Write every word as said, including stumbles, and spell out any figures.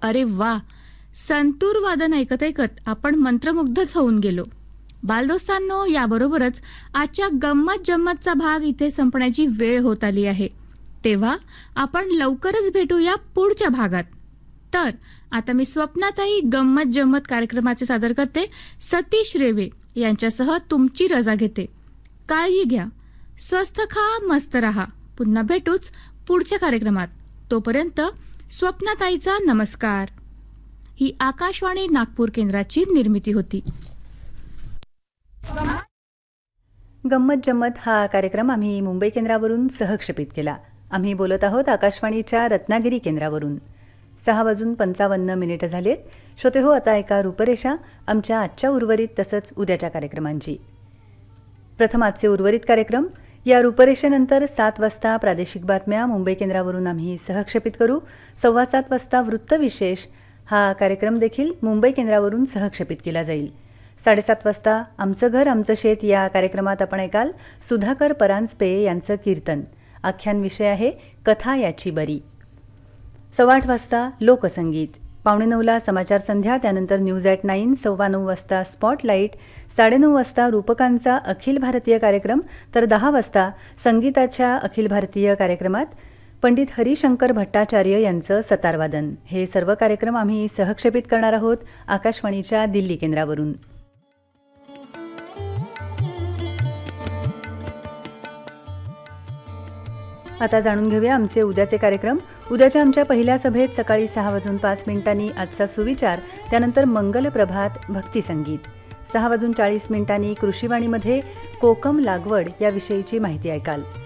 अरे वा, संतूर वादन ऐकत ऐकत आपण मंत्रमुग्धच होऊन गेलो. बालदोस्तांनो, याबरोबरच आजच्या गंमत जम्मतचा भाग इथे संपण्याची वेळ होत आली आहे. तेव्हा आपण लवकरच भेटूया पुढच्या भागात. तर आता मी स्वप्नाताई गंमत जम्मत कार्यक्रमाचे सादर करते सतीश रेवे यांच्यासह तुमची रजा घेते. काळजी घ्या, स्वस्थ खा, मस्त रहा. पुन्हा भेटूच पुढच्या कार्यक्रमात. तोपर्यंत स्वप्नाताईचा नमस्कार. ही आकाशवाणी नागपूर केंद्राची निर्मिती होती. गंमत जम्मत हा कार्यक्रम आम्ही मुंबई केंद्रावरून सहक्षेपित केला. आम्ही बोलत आहोत आकाशवाणीच्या रत्नागिरी केंद्रावरून. सहा वाजून पंचावन्न मिनिटं झालेत. श्रोते हो, आता एका रूपरेषा आमच्या आजच्या उर्वरित तसंच उद्याच्या कार्यक्रमांची. प्रथम आजचे उर्वरित कार्यक्रम. या रूपरेषेनंतर सात वाजता प्रादेशिक बातम्या मुंबई केंद्रावरून आम्ही सहक्षेपित करू. सव्वा सात वाजता वृत्तविशेष हा कार्यक्रम देखील मुंबई केंद्रावरून सहक्षेपित केला जाईल. साडेसात वाजता आमचं घर आमचं शेत या कार्यक्रमात आपण ऐकाल सुधाकर परांजपे यांचं कीर्तन. आख्यान विषय आहे कथा याची बरी. सव्वा आठ वाजता लोकसंगीत. पावणे नऊला समाचार संध्या, त्यानंतर न्यूज ॲट नाईन. सव्वा नऊ वाजता स्पॉटलाईट. साडेनऊ वाजता रूपकांचा अखिल भारतीय कार्यक्रम. तर दहा वाजता संगीताच्या अखिल भारतीय कार्यक्रमात पंडित हरिशंकर भट्टाचार्य यांचं सतारवादन. हे सर्व कार्यक्रम आम्ही सहक्षेपित करणार आहोत आकाशवाणीच्या दिल्ली केंद्रावरून. आता जाणून घेऊया आमचे उद्याचे कार्यक्रम. उद्याच्या आमच्या पहिल्या सभेत सकाळी सहा वाजून पाच मिनिटांनी आजचा सुविचार, त्यानंतर मंगल प्रभात भक्तिसंगीत. सहा वाजून चाळीस मिनिटांनी कृषीवाणीमध्ये कोकम लागवड याविषयीची माहिती ऐकाल.